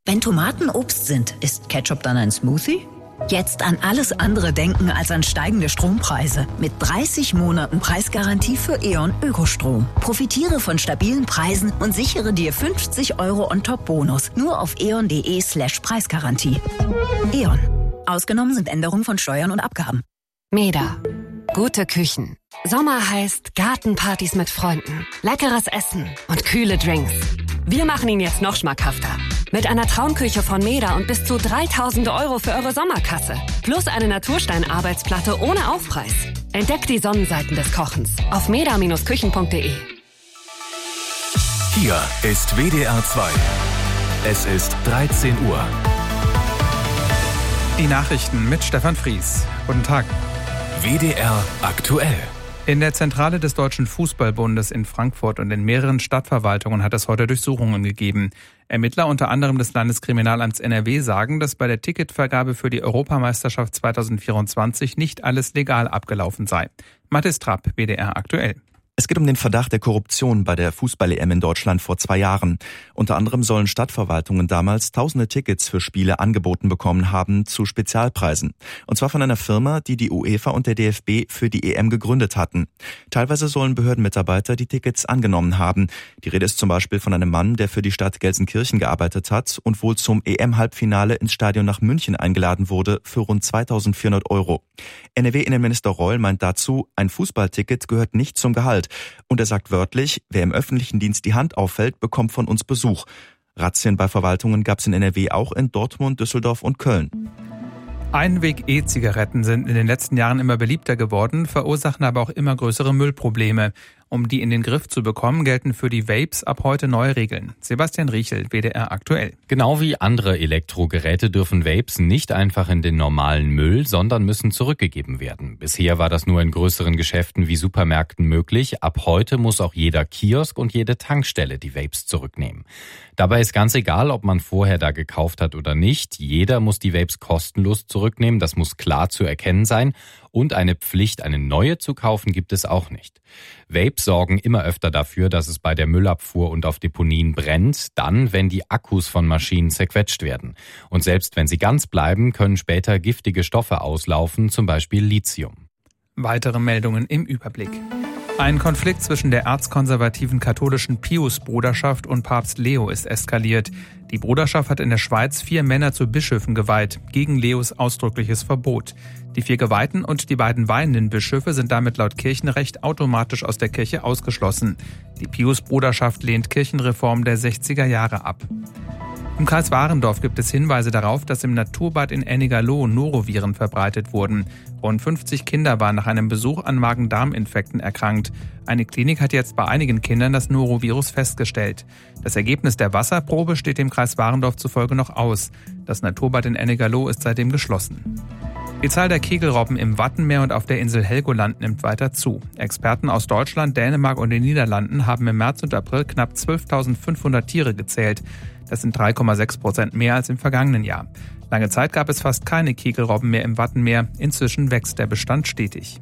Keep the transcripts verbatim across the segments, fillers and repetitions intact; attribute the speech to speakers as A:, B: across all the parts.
A: Wenn Tomaten Obst sind, ist Ketchup dann ein Smoothie? Jetzt an alles andere denken als an steigende Strompreise. Mit dreißig Monaten Preisgarantie für E.ON Ökostrom. Profitiere von stabilen Preisen und sichere dir fünfzig Euro On-Top-Bonus. Nur auf eon.de slash Preisgarantie. E.ON. Ausgenommen sind Änderungen von Steuern und Abgaben.
B: Meda. Gute Küchen. Sommer heißt Gartenpartys mit Freunden, leckeres Essen und kühle Drinks. Wir machen ihn jetzt noch schmackhafter. Mit einer Traumküche von Meda und bis zu dreitausend Euro für eure Sommerkasse. Plus eine Naturstein-Arbeitsplatte ohne Aufpreis. Entdeckt die Sonnenseiten des Kochens auf meda Bindestrich küchen punkt de.
C: Hier ist W D R zwei. Es ist dreizehn Uhr.
D: Die Nachrichten mit Stefan Fries. Guten Tag.
C: W D R aktuell.
D: In der Zentrale des Deutschen Fußballbundes in Frankfurt und in mehreren Stadtverwaltungen hat es heute Durchsuchungen gegeben. Ermittler unter anderem des Landeskriminalamts N R W sagen, dass bei der Ticketvergabe für die Europameisterschaft zweitausendvierundzwanzig nicht alles legal abgelaufen sei. Mathis Trapp, W D R aktuell.
E: Es geht um den Verdacht der Korruption bei der Fußball-E M in Deutschland vor zwei Jahren. Unter anderem sollen Stadtverwaltungen damals tausende Tickets für Spiele angeboten bekommen haben zu Spezialpreisen. Und zwar von einer Firma, die die UEFA und der D F B für die E M gegründet hatten. Teilweise sollen Behördenmitarbeiter die Tickets angenommen haben. Die Rede ist zum Beispiel von einem Mann, der für die Stadt Gelsenkirchen gearbeitet hat und wohl zum E M-Halbfinale ins Stadion nach München eingeladen wurde für rund zweitausendvierhundert Euro. N R W-Innenminister Reul meint dazu, ein Fußballticket gehört nicht zum Gehalt. Und er sagt wörtlich, wer im öffentlichen Dienst die Hand auffällt, bekommt von uns Besuch. Razzien bei Verwaltungen gab es in N R W auch in Dortmund, Düsseldorf und Köln.
D: Einweg-E-Zigaretten sind in den letzten Jahren immer beliebter geworden, verursachen aber auch immer größere Müllprobleme. Um die in den Griff zu bekommen, gelten für die Vapes ab heute neue Regeln. Sebastian Riechel, W D R aktuell.
F: Genau wie andere Elektrogeräte dürfen Vapes nicht einfach in den normalen Müll, sondern müssen zurückgegeben werden. Bisher war das nur in größeren Geschäften wie Supermärkten möglich. Ab heute muss auch jeder Kiosk und jede Tankstelle die Vapes zurücknehmen. Dabei ist ganz egal, ob man vorher da gekauft hat oder nicht. Jeder muss die Vapes kostenlos zurücknehmen. Das muss klar zu erkennen sein. Und eine Pflicht, eine neue zu kaufen, gibt es auch nicht. Vapes sorgen immer öfter dafür, dass es bei der Müllabfuhr und auf Deponien brennt, dann, wenn die Akkus von Maschinen zerquetscht werden. Und selbst wenn sie ganz bleiben, können später giftige Stoffe auslaufen, zum Beispiel Lithium.
D: Weitere Meldungen im Überblick. Ein Konflikt zwischen der erzkonservativen katholischen Pius-Bruderschaft und Papst Leo ist eskaliert. Die Bruderschaft hat in der Schweiz vier Männer zu Bischöfen geweiht, gegen Leos ausdrückliches Verbot. Die vier Geweihten und die beiden weihenden Bischöfe sind damit laut Kirchenrecht automatisch aus der Kirche ausgeschlossen. Die Pius-Bruderschaft lehnt Kirchenreform der sechziger Jahre ab. Im Kreis Warendorf gibt es Hinweise darauf, dass im Naturbad in Ennigerloh Noroviren verbreitet wurden. Rund fünfzig Kinder waren nach einem Besuch an Magen-Darm-Infekten erkrankt. Eine Klinik hat jetzt bei einigen Kindern das Norovirus festgestellt. Das Ergebnis der Wasserprobe steht dem Kreis Warendorf zufolge noch aus. Das Naturbad in Ennigerloh ist seitdem geschlossen. Die Zahl der Kegelrobben im Wattenmeer und auf der Insel Helgoland nimmt weiter zu. Experten aus Deutschland, Dänemark und den Niederlanden haben im März und April knapp zwölftausendfünfhundert Tiere gezählt. Das sind drei Komma sechs Prozent mehr als im vergangenen Jahr. Lange Zeit gab es fast keine Kegelrobben mehr im Wattenmeer. Inzwischen wächst der Bestand stetig.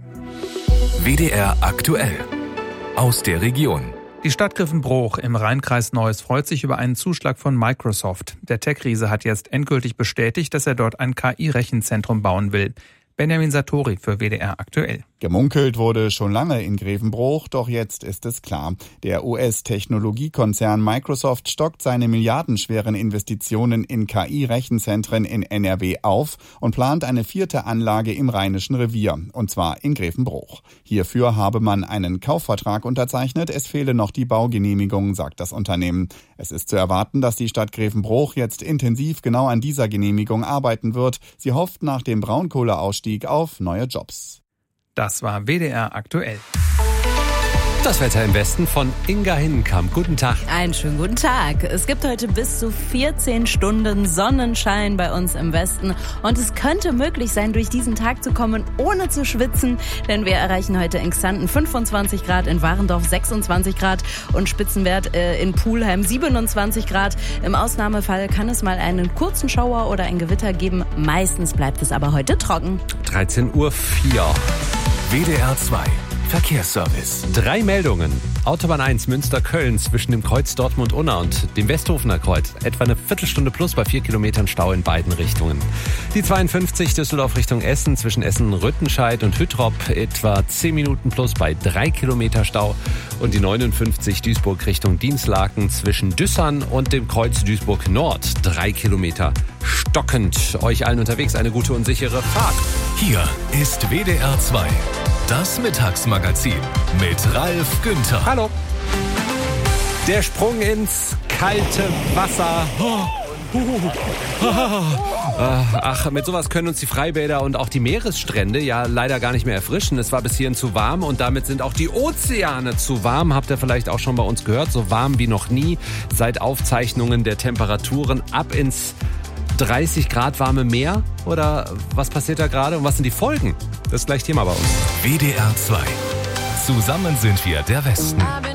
C: W D R aktuell. Aus der Region.
D: Die Stadt Griffenbruch im Rheinkreis Neuss freut sich über einen Zuschlag von Microsoft. Der Tech-Riese hat jetzt endgültig bestätigt, dass er dort ein K I-Rechenzentrum bauen will. Benjamin Satori für W D R aktuell.
G: Gemunkelt wurde schon lange in Grevenbruch, doch jetzt ist es klar. Der U S-Technologiekonzern Microsoft stockt seine milliardenschweren Investitionen in K I-Rechenzentren in N R W auf und plant eine vierte Anlage im Rheinischen Revier, und zwar in Grevenbruch. Hierfür habe man einen Kaufvertrag unterzeichnet, es fehle noch die Baugenehmigung, sagt das Unternehmen. Es ist zu erwarten, dass die Stadt Grevenbruch jetzt intensiv genau an dieser Genehmigung arbeiten wird. Sie hofft nach dem Braunkohleausstieg auf neue Jobs.
D: Das war W D R aktuell.
H: Das Wetter im Westen von Inga Hinnenkamp. Guten Tag.
I: Einen schönen guten Tag. Es gibt heute bis zu vierzehn Stunden Sonnenschein bei uns im Westen. Und es könnte möglich sein, durch diesen Tag zu kommen, ohne zu schwitzen. Denn wir erreichen heute in Xanten fünfundzwanzig Grad, in Warendorf sechsundzwanzig Grad und Spitzenwert äh, in Pulheim siebenundzwanzig Grad. Im Ausnahmefall kann es mal einen kurzen Schauer oder ein Gewitter geben. Meistens bleibt es aber heute trocken.
H: dreizehn Uhr vier.
C: W D R zwei. Verkehrsservice.
H: Drei Meldungen. Autobahn eins Münster-Köln zwischen dem Kreuz Dortmund-Unna und dem Westhofener Kreuz. Etwa eine Viertelstunde plus bei vier Kilometern Stau in beiden Richtungen. Die zweiundfünfzig Düsseldorf Richtung Essen zwischen Essen-Rüttenscheid und Hüttrop. Etwa zehn Minuten plus bei drei Kilometer Stau. Und die neunundfünfzig Duisburg Richtung Dienstlaken zwischen Düssern und dem Kreuz Duisburg Nord. Drei Kilometer stockend. Euch allen unterwegs eine gute und sichere Fahrt.
C: Hier ist W D R zwei. Das Mittagsmagazin mit Ralf Günther.
H: Hallo. Der Sprung ins kalte Wasser. Ach, mit sowas können uns die Freibäder und auch die Meeresstrände ja leider gar nicht mehr erfrischen. Es war bis hierhin zu warm und damit sind auch die Ozeane zu warm. Habt ihr vielleicht auch schon bei uns gehört, so warm wie noch nie. Seit Aufzeichnungen der Temperaturen ab ins dreißig Grad warme Meer? Oder was passiert da gerade und was sind die Folgen? Das ist gleich Thema bei uns.
C: W D R zwei. Zusammen sind wir der Westen.